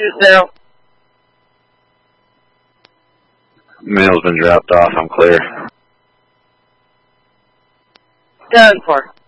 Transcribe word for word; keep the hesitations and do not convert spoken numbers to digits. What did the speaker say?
two zero. Mail's been dropped off. I'm clear. Done for.